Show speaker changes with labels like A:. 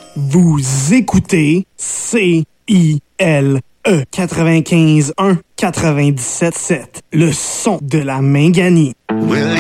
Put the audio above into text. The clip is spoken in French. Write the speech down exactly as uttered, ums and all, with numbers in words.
A: Vous écoutez C I L E quatre-vingt-quinze un quatre-vingt-dix-sept sept, le son de la Minganie.
B: Well,